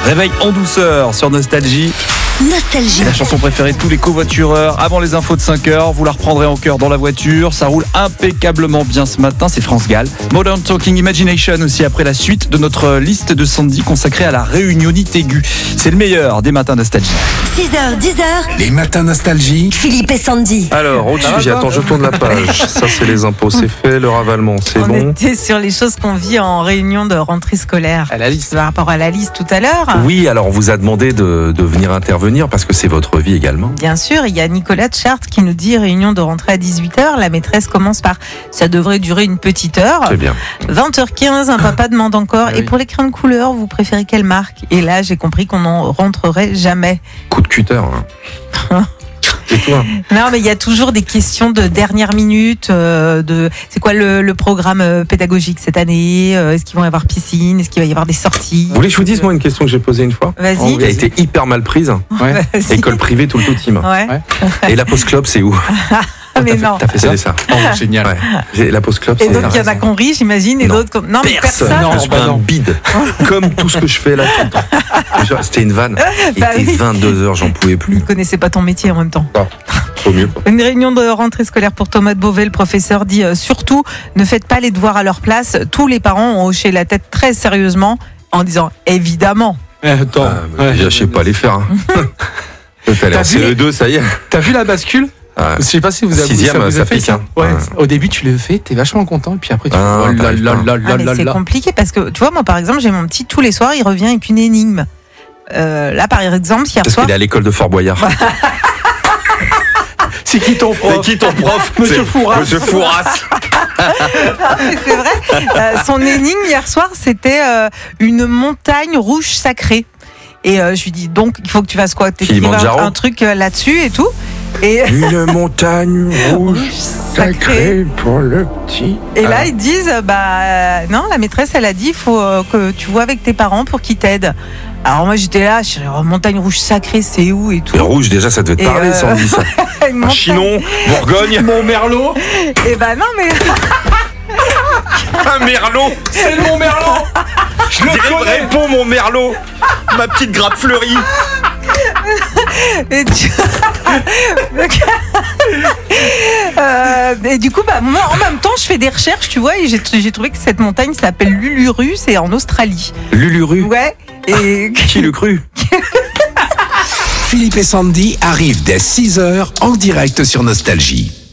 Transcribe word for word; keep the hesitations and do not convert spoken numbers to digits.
Réveil en douceur sur Nostalgie. Nostalgie. La chanson préférée de tous les covoitureurs. Avant les infos de cinq heures, vous la reprendrez en cœur dans la voiture. Ça roule impeccablement bien ce matin, c'est France Gall. Modern Talking Imagination aussi après la suite de notre liste de Sandy consacrée à la réunionite aiguë. C'est le meilleur des matins Nostalgie. six heures, dix heures. Les matins Nostalgie. Philippe et Sandy. Alors, autre sujet, attends, je tourne la page. Ça, c'est les impôts, c'est fait. Le ravalement, c'est On bon. était sur les choses qu'on vit en réunion de rentrée scolaire. À la liste. Par rapport à la liste tout à l'heure. Oui, alors on vous a demandé de, de venir intervenir parce que c'est votre vie également. Bien sûr, il y a Nicolas de Chartres qui nous dit réunion de rentrée à dix-huit heures. La maîtresse commence par ça devrait durer une petite heure. Très bien. vingt heures quinze, un papa demande encore. Ah oui. Et pour les crayons de couleur, vous préférez quelle marque? Et là, j'ai compris qu'on n'en rentrerait jamais. Coup de cutter. Hein. Et toi? Non, mais il y a toujours des questions de dernière minute. Euh, de c'est quoi le, le programme euh, pédagogique cette année? euh, Est-ce qu'ils vont y avoir piscine? Est-ce qu'il va y avoir des sorties? Vous voulez que je vous dise, moi, une question que j'ai posée une fois? Vas-y. Qui a été hyper mal prise. Ouais. Vas-y. École privée, tout le tout team. Ouais. Ouais. Et la pause club, c'est où? Ah, mais T'as fait- non. T'as fait ça? C'est ça. Oh, génial. Ouais. J'ai- La pause club, Et c'est donc, il y en a raison. qui ont ri, j'imagine, et Non. d'autres comme. Non, mais personne. personne. Non, Je suis bah un non. bide. Comme tout ce que je fais là tout le temps. Genre, C'était une vanne. Il Bah était oui. vingt-deux heures, j'en pouvais plus. Vous ne connaissez pas ton métier en même temps. Trop mieux. quoi. Une réunion de rentrée scolaire pour Thomas de Beauvais, le professeur dit euh, surtout ne faites pas les devoirs à leur place. Tous les parents ont hoché la tête très sérieusement en disant évidemment. Eh, Attends. Ah, mais Ouais. déjà, je sais pas les faire. Hein. T'as l'air T'as vu C E deux, ça y est. T'as vu la bascule? Ah. Je sais pas si vous avez Sixième, vous a ça fait pique, hein. Ouais. Ouais. Au début, tu le fais, t'es vachement content, et puis après, tu Ah, fais, oh là t'arrives là pas. là Ah, là mais là c'est là. compliqué parce que tu vois, moi par exemple, j'ai mon petit tous les soirs, il revient avec une énigme. Euh, là, par exemple, hier Parce soir. qu'il est à l'école de Fort Boyard. C'est qui ton prof? C'est qui ton prof? Monsieur C'est Fouras. Monsieur Fouras. Mais c'est vrai. Euh, son énigme hier soir, c'était euh, une montagne rouge sacrée. Et euh, je lui dis donc il faut que tu fasses quoi? T'écrives Kilimanjaro. un, un truc euh, là-dessus et tout. Et Une montagne rouge sacrée pour le petit. Et là, ils disent, bah euh, non, la maîtresse, elle a dit, il faut euh, que tu vois avec tes parents pour qu'ils t'aident. Alors moi, j'étais là, je dis, oh, montagne rouge sacrée, c'est où et tout. Le rouge, déjà, ça devait te Et, parler, euh, Sandy, ça. Une Un montagne. Chinon, Bourgogne, Mon merlot. Et bah non, mais un merlot. C'est mon merlot. Je le connais. Réponds, mon merlot. Ma petite grappe fleurie. et, tu- Donc, euh, et du coup, bah moi, en même temps, je fais des recherches, tu vois, et j'ai, j'ai trouvé que cette montagne s'appelle l'Uluru, c'est en Australie. Luluru. Ouais. Et Qui l'eût cru? Philippe et Sandy arrivent dès six heures en direct sur Nostalgie.